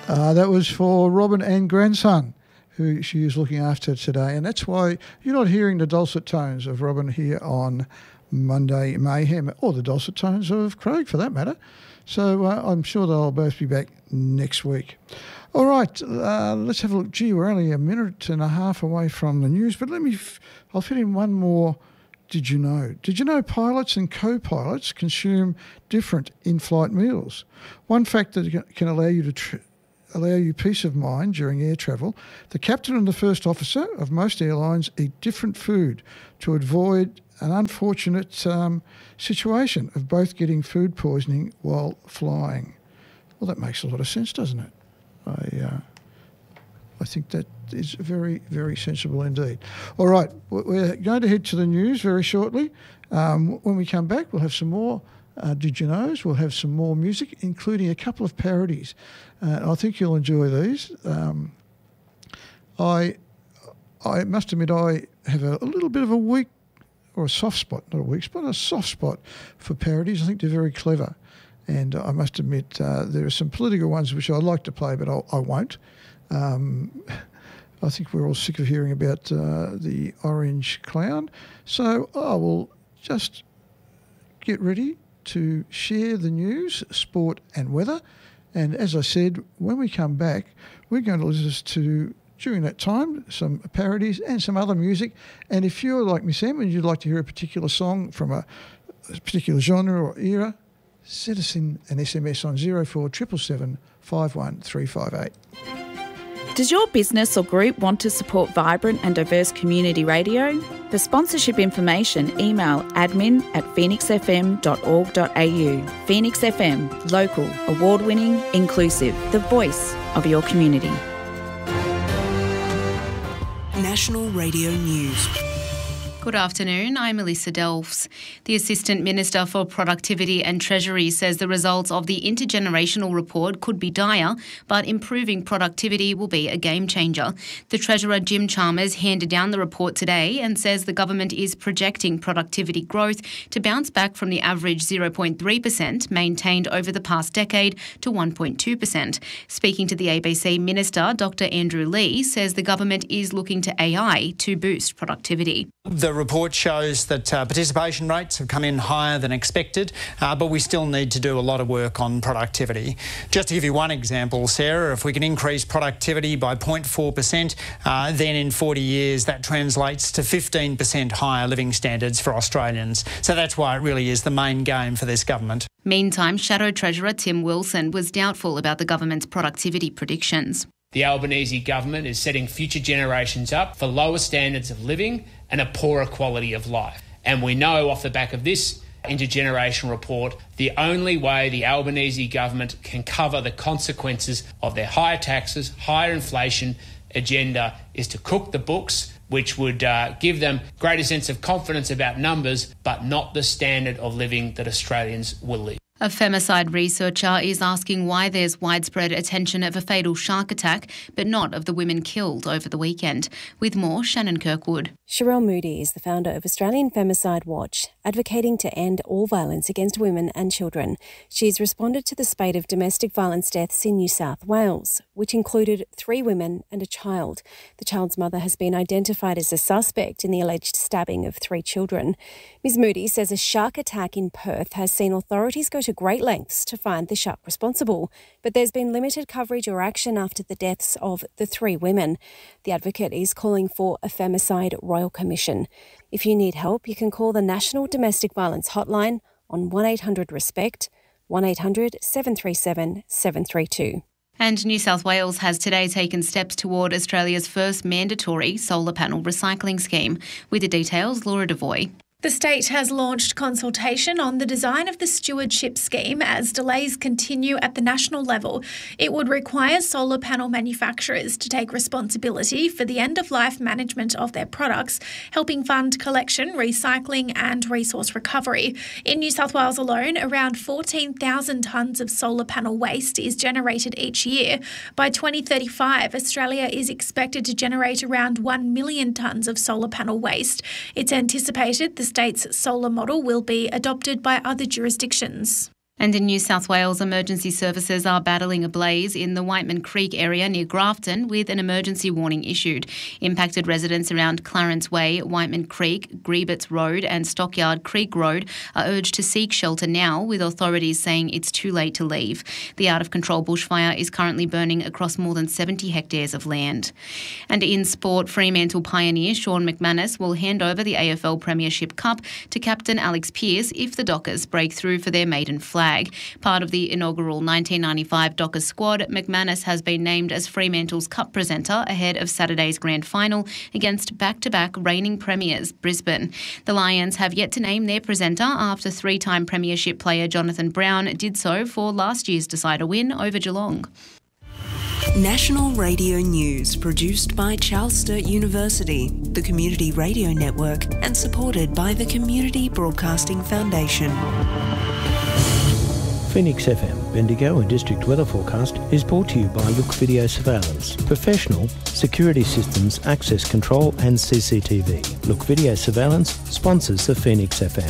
That was for Robin and grandson, who she is looking after today. And that's why you're not hearing the dulcet tones of Robin here on Monday Mayhem, or the dulcet tones of Craig for that matter. So I'm sure they'll both be back next week. All right, let's have a look. Gee, we're only a minute and a half away from the news, but I'll fit in one more. Did you know? Did you know pilots and co-pilots consume different in-flight meals? One fact that can allow you peace of mind during air travel: the captain and the first officer of most airlines eat different food to avoid an unfortunate situation of both getting food poisoning while flying. Well, that makes a lot of sense, doesn't it? I think that is very, very sensible indeed. All right, we're going to head to the news very shortly. When we come back, we'll have some more Did You Knows. We'll have some more music, including a couple of parodies. I think you'll enjoy these. I must admit I have a little bit of a weak, or a soft spot, not a weak spot, a soft spot for parodies. I think they're very clever. And I must admit there are some political ones which I'd like to play, but I won't. I think we're all sick of hearing about the orange clown. So I will just get ready to share the news, sport and weather. And as I said, when we come back, we're going to listen to, during that time, some parodies and some other music. And if you're like me, Sam, and you'd like to hear a particular song from a particular genre or era, send us in an SMS on 0477 51358. Does your business or group want to support vibrant and diverse community radio? For sponsorship information, email admin@phoenixfm.org.au. Phoenix FM, local, award-winning, inclusive, the voice of your community. National Radio News. Good afternoon, I'm Melissa Delfs. The Assistant Minister for Productivity and Treasury says the results of the intergenerational report could be dire, but improving productivity will be a game changer. The Treasurer Jim Chalmers handed down the report today and says the government is projecting productivity growth to bounce back from the average 0.3% maintained over the past decade to 1.2%. Speaking to the ABC, Minister Dr Andrew Leigh says the government is looking to AI to boost productivity. The report shows that participation rates have come in higher than expected, but we still need to do a lot of work on productivity. Just to give you one example, Sarah, if we can increase productivity by 0.4%, then in 40 years that translates to 15% higher living standards for Australians. So that's why it really is the main game for this government. Meantime, Shadow Treasurer Tim Wilson was doubtful about the government's productivity predictions. The Albanese government is setting future generations up for lower standards of living and a poorer quality of life. And we know off the back of this intergenerational report, the only way the Albanese government can cover the consequences of their higher taxes, higher inflation agenda is to cook the books, which would give them greater sense of confidence about numbers, but not the standard of living that Australians will live. A femicide researcher is asking why there's widespread attention of a fatal shark attack, but not of the women killed over the weekend. With more, Shannon Kirkwood. Sherelle Moody is the founder of Australian Femicide Watch, advocating to end all violence against women and children. She's responded to the spate of domestic violence deaths in New South Wales, which included 3 women and a child. The child's mother has been identified as a suspect in the alleged stabbing of 3 children. Ms Moody says a shark attack in Perth has seen authorities go to great lengths to find the shark responsible, but there's been limited coverage or action after the deaths of the 3 women. The advocate is calling for a femicide royal commission. If you need help, you can call the National Domestic Violence Hotline on 1800-RESPECT, 1800-737-732. And New South Wales has today taken steps toward Australia's first mandatory solar panel recycling scheme. With the details, Laura Devoy. The state has launched consultation on the design of the stewardship scheme as delays continue at the national level. It would require solar panel manufacturers to take responsibility for the end-of-life management of their products, helping fund collection, recycling and resource recovery. In New South Wales alone, around 14,000 tonnes of solar panel waste is generated each year. By 2035, Australia is expected to generate around 1 million tonnes of solar panel waste. It's anticipated the state's solar model will be adopted by other jurisdictions. And in New South Wales, emergency services are battling a blaze in the Whiteman Creek area near Grafton with an emergency warning issued. Impacted residents around Clarence Way, Whiteman Creek, Greebitts Road and Stockyard Creek Road are urged to seek shelter now, with authorities saying it's too late to leave. The out-of-control bushfire is currently burning across more than 70 hectares of land. And in sport, Fremantle pioneer Sean McManus will hand over the AFL Premiership Cup to captain Alex Pearce if the Dockers break through for their maiden flag. Part of the inaugural 1995 Dockers squad, McManus has been named as Fremantle's Cup presenter ahead of Saturday's grand final against back-to-back reigning premiers, Brisbane. The Lions have yet to name their presenter after three-time Premiership player Jonathan Brown did so for last year's decider win over Geelong. National Radio News, produced by Charles Sturt University, the Community Radio Network, and supported by the Community Broadcasting Foundation. Phoenix FM, Bendigo and District Weather Forecast is brought to you by Look Video Surveillance. Professional security systems, access control and CCTV. Look Video Surveillance sponsors the Phoenix FM.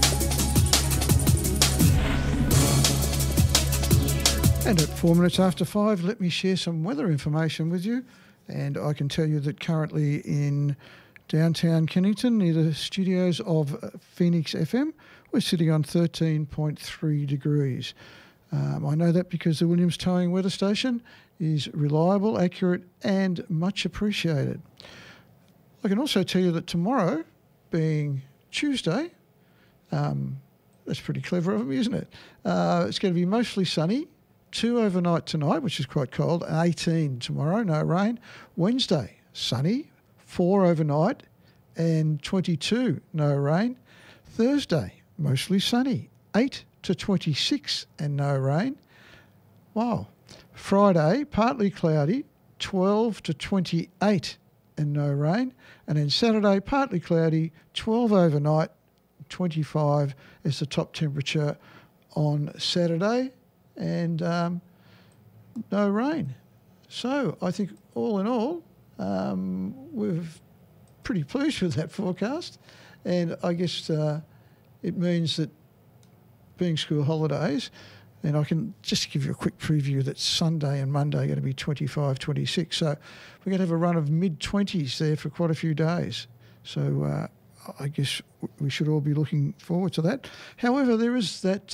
And at 4 minutes after 5, let me share some weather information with you. And I can tell you that currently in downtown Kennington, near the studios of Phoenix FM, we're sitting on 13.3 degrees. I know that because the Williams Towing Weather Station is reliable, accurate and much appreciated. I can also tell you that tomorrow, being Tuesday, that's pretty clever of them, isn't it? It's going to be mostly sunny, 2 overnight tonight, which is quite cold, 18 tomorrow, no rain. Wednesday, sunny, 4 overnight and 22, no rain. Thursday, mostly sunny, 8 to 26 and no rain. Wow. Friday, partly cloudy, 12 to 28 and no rain. And then Saturday, partly cloudy, 12 overnight, 25 is the top temperature on Saturday, and no rain. So I think all in all, we're pretty pleased with that forecast. And I guess it means that being school holidays, and I can just give you a quick preview that Sunday and Monday are going to be 25, 26. So we're going to have a run of mid-20s there for quite a few days. So I guess we should all be looking forward to that. However, there is that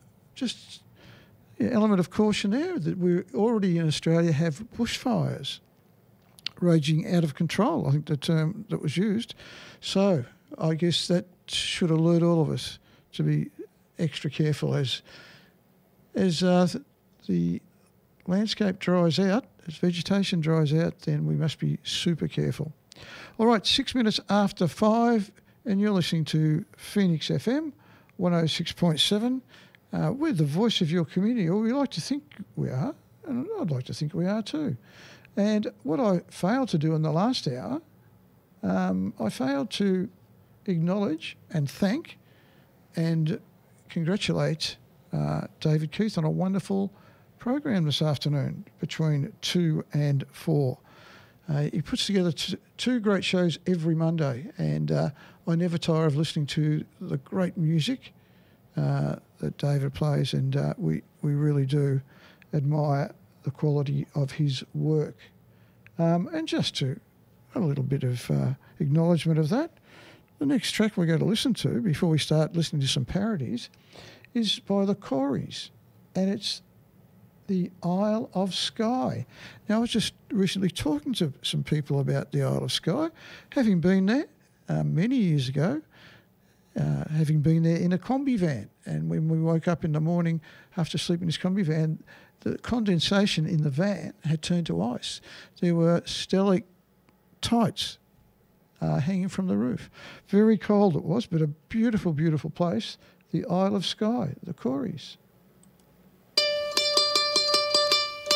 element of caution there that we already in Australia have bushfires raging out of control, I think the term that was used. So I guess that should alert all of us to be extra careful as the landscape dries out, as vegetation dries out, then we must be super careful. All right, 6 minutes after 5, and you're listening to Phoenix FM 106.7. We're the voice of your community, or we like to think we are, and I'd like to think we are too. And what I failed to do in the last hour, I failed to acknowledge and thank and congratulate David Keith on a wonderful program this afternoon between 2 and 4. He puts together two great shows every Monday, and I never tire of listening to the great music that David plays, and we really do admire the quality of his work. And just to a little bit of acknowledgement of that, the next track we're going to listen to before we start listening to some parodies is by the Coreys, and it's the Isle of Skye. Now, I was just recently talking to some people about the Isle of Skye, having been there many years ago, having been there in a combi van. And when we woke up in the morning after sleeping in this combi van, the condensation in the van had turned to ice. There were stalactites hanging from the roof. Very cold it was, but a beautiful, beautiful place, the Isle of Skye, the Coreys.